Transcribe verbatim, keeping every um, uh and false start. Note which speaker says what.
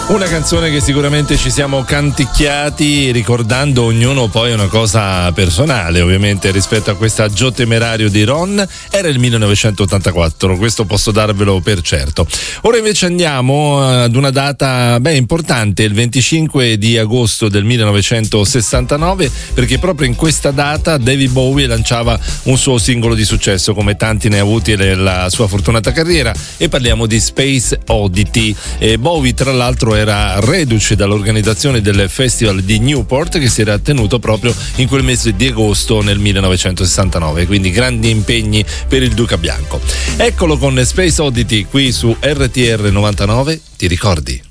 Speaker 1: Una canzone che sicuramente ci siamo canticchiati, ricordando ognuno poi una cosa personale, ovviamente, rispetto a questa Gio Temerario di Ron. Era il millenovecentottantaquattro, questo posso darvelo per certo. Ora invece andiamo ad una data beh importante, il venticinque di agosto del millenovecentosessantanove, perché proprio in questa data David Bowie lanciava un suo singolo di successo, come tanti ne ha avuti nella sua fortunata carriera, e parliamo di Space Oddity. E Bowie, tra l'altro, era reduce dall'organizzazione del Festival di Newport, che si era tenuto proprio in quel mese di agosto nel millenovecentosessantanove, quindi grandi impegni per il Duca Bianco. Eccolo con Space Oddity qui su R T R novantanove, ti ricordi?